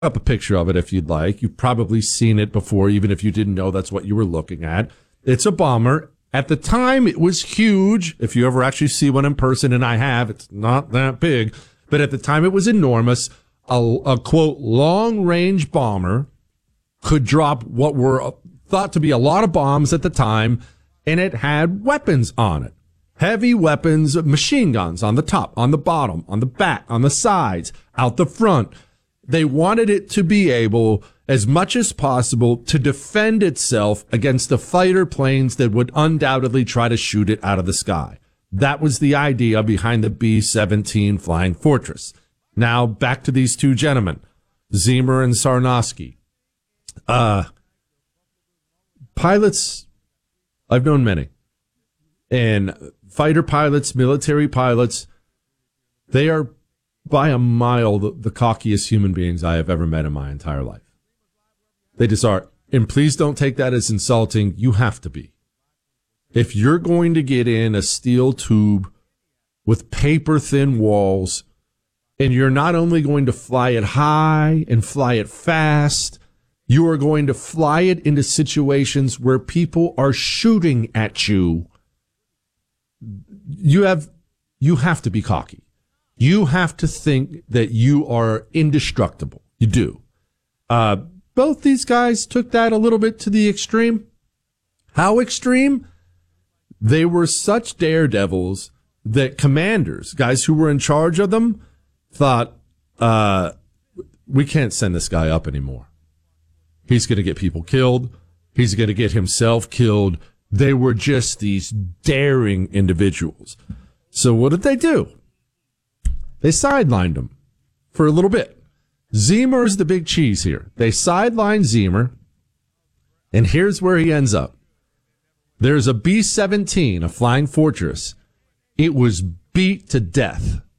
up a picture of it if you'd like. You've probably seen it before, even if you didn't know that's what you were looking at. It's a bomber. At the time, it was huge. If you ever actually see one in person, and I have, it's not that big. But at the time, it was enormous. A quote, long-range bomber could drop what were thought to be a lot of bombs at the time, and it had weapons on it. Heavy weapons, machine guns on the top, on the bottom, on the back, on the sides, out the front. They wanted it to be able, as much as possible, to defend itself against the fighter planes that would undoubtedly try to shoot it out of the sky. That was the idea behind the B-17 Flying Fortress. Now, back to these two gentlemen, Ziemer and Sarnosky. Pilots, I've known many. And fighter pilots, military pilots, they are by a mile the cockiest human beings I have ever met in my entire life. They just are. And please don't take that as insulting. You have to be. If you're going to get in a steel tube with paper-thin walls, and you're not only going to fly it high and fly it fast, you are going to fly it into situations where people are shooting at you. You have to be cocky. You have to think that you are indestructible. You do. Both these guys took that a little bit to the extreme. How extreme? They were such daredevils that commanders, guys who were in charge of them, thought, we can't send this guy up anymore. He's going to get people killed. He's going to get himself killed. They were just these daring individuals. So what did they do? They sidelined him for a little bit. Ziemer's the big cheese here. They sidelined Ziemer, and here's where he ends up. There's a B-17, a Flying Fortress. It was beat to death